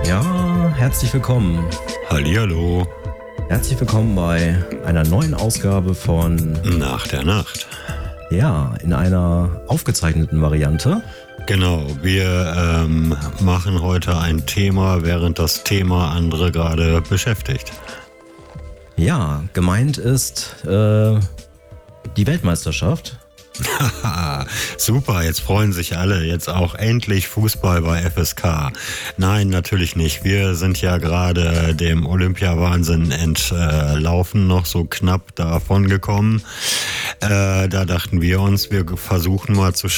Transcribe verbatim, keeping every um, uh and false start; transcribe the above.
Ja, herzlich willkommen. Hallihallo. Herzlich willkommen bei einer neuen Ausgabe von Nach der Nacht. Ja, in einer aufgezeichneten Variante. Genau, wir ähm, machen heute ein Thema, während das Thema andere gerade beschäftigt. Ja, gemeint ist äh, die Weltmeisterschaft. Haha, super, jetzt freuen sich alle. Jetzt auch endlich Fußball bei F S K. Nein, natürlich nicht. Wir sind ja gerade dem Olympia-Wahnsinn entlaufen, noch so knapp davon gekommen. Äh, da dachten wir uns, wir versuchen mal zu